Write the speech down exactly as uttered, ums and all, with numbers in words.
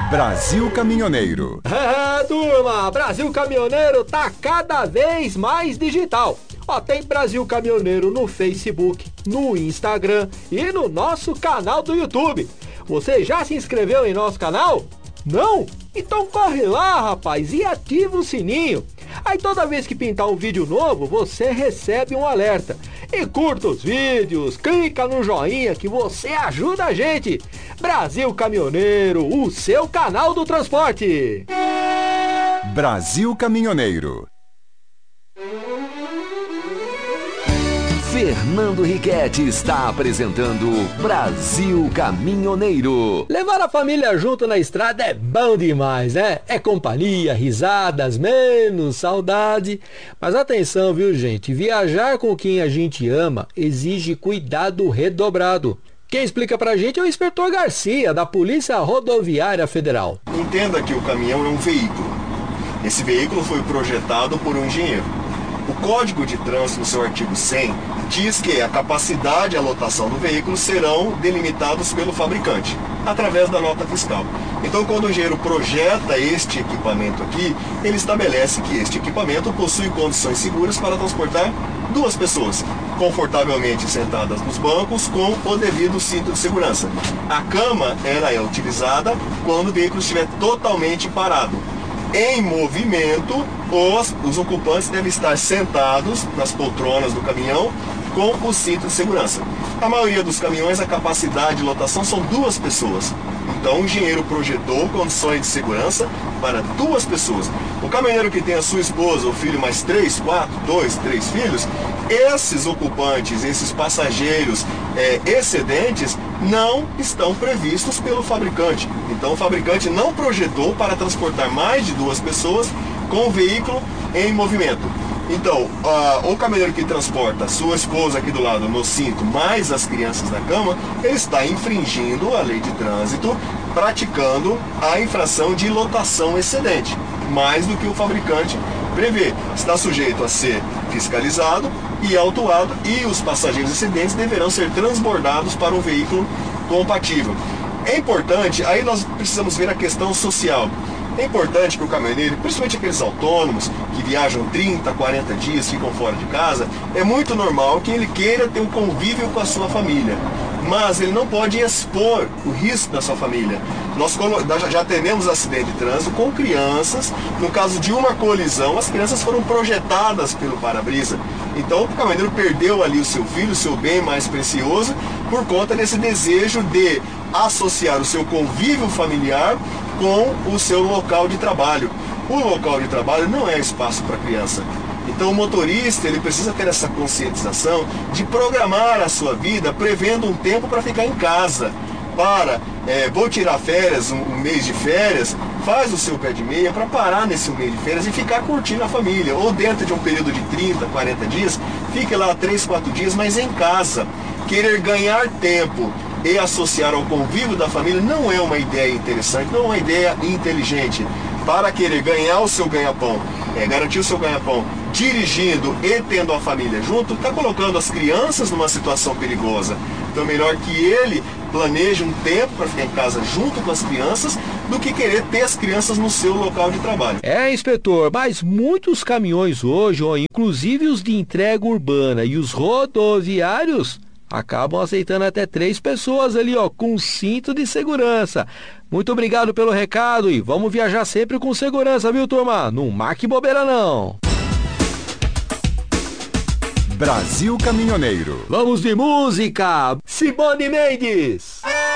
Brasil Caminhoneiro. É, turma, Brasil Caminhoneiro tá cada vez mais digital. Ó, tem Brasil Caminhoneiro no Facebook, no Instagram e no nosso canal do YouTube. Você já se inscreveu em nosso canal? Não? Então corre lá, rapaz, e ativa o sininho. Aí toda vez que pintar um vídeo novo, você recebe um alerta. E curta os vídeos, clica no joinha que você ajuda a gente. Brasil Caminhoneiro, o seu canal do transporte. Brasil Caminhoneiro. Fernando Riquetti está apresentando Brasil Caminhoneiro. Levar a família junto na estrada é bom demais, né? É companhia, risadas, menos saudade. Mas atenção, viu, gente? Viajar com quem a gente ama exige cuidado redobrado. Quem explica pra gente é o inspetor Garcia, da Polícia Rodoviária Federal. Entenda que o caminhão é um veículo. Esse veículo foi projetado por um engenheiro. O Código de Trânsito, no seu artigo cem, diz que a capacidade e a lotação do veículo serão delimitados pelo fabricante, através da nota fiscal. Então, quando o engenheiro projeta este equipamento aqui, ele estabelece que este equipamento possui condições seguras para transportar duas pessoas, confortavelmente sentadas nos bancos com o devido cinto de segurança. A cama, ela é utilizada quando o veículo estiver totalmente parado. Em movimento, os, os ocupantes devem estar sentados nas poltronas do caminhão com o cinto de segurança. A maioria dos caminhões, a capacidade de lotação são duas pessoas. Então o engenheiro projetou condições de segurança para duas pessoas. O caminhoneiro que tem a sua esposa, o filho mais três, quatro, dois, três filhos, esses ocupantes, esses passageiros é, excedentes não estão previstos pelo fabricante. Então o fabricante não projetou para transportar mais de duas pessoas com o veículo em movimento. Então, uh, o caminhoneiro que transporta a sua esposa aqui do lado no cinto, mais as crianças na cama, ele está infringindo a lei de trânsito, praticando a infração de lotação excedente, mais do que o fabricante prevê. Está sujeito a ser fiscalizado e autuado, e os passageiros excedentes deverão ser transbordados para um veículo compatível. É importante, aí nós precisamos ver a questão social. É importante que o caminhoneiro, principalmente aqueles autônomos que viajam trinta, quarenta dias, ficam fora de casa, é muito normal que ele queira ter um convívio com a sua família, mas ele não pode expor o risco da sua família. Nós já atendemos acidente de trânsito com crianças. No caso de uma colisão, as crianças foram projetadas pelo para-brisa. Então o caminhoneiro perdeu ali o seu filho, o seu bem mais precioso, por conta desse desejo de associar o seu convívio familiar com o seu local de trabalho. O local de trabalho não é espaço para criança. Então o motorista, ele precisa ter essa conscientização de programar a sua vida prevendo um tempo para ficar em casa. Para, é, vou tirar férias, um, um mês de férias, faz o seu pé de meia para parar nesse mês de férias e ficar curtindo a família. Ou dentro de um período de trinta, quarenta dias, fique lá três, quatro dias, mas em casa. Querer ganhar tempo e associar ao convívio da família não é uma ideia interessante, não é uma ideia inteligente. Para querer ganhar o seu ganha-pão, é, garantir o seu ganha-pão dirigindo e tendo a família junto, está colocando as crianças numa situação perigosa. Então é melhor que ele planeje um tempo para ficar em casa junto com as crianças do que querer ter as crianças no seu local de trabalho. É, inspetor, mas muitos caminhões hoje, ó, inclusive os de entrega urbana e os rodoviários, acabam aceitando até três pessoas ali, ó, com cinto de segurança. Muito obrigado pelo recado e vamos viajar sempre com segurança, viu, turma? Não marque bobeira, não. Brasil Caminhoneiro. Vamos de música. Simone Mendes.